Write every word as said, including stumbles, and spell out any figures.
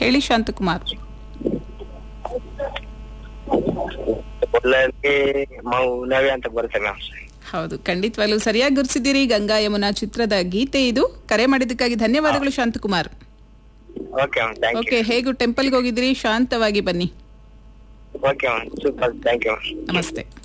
ಹೇಳಿ ಶಾಂತಕುಮಾರ್. ಮೌನವೇ ಅಂತ ಬರುತ್ತೆ ಮ್ಯಾಮ್. ಹೌದು, ಖಂಡಿತವಾಗ್ಲೂ ಸರಿಯಾಗಿ ಗುರುತಿಸಿದ್ದೀರಿ. ಗಂಗಾ ಯಮುನಾ ಚಿತ್ರದ ಗೀತೆ ಇದು. ಕರೆ ಮಾಡಿದ್ದಕ್ಕಾಗಿ ಧನ್ಯವಾದಗಳು Shanthakumar. Okay ma'am, thank you. Okay, ಹೇಗೂ ಟೆಂಪಲ್ಗೆ ಹೋಗಿದ್ದೀರಿ? ಶಾಂತವಾಗಿ ಬನ್ನಿ. Okay ma'am, super, thank you ma'am. ನಮಸ್ತೆ.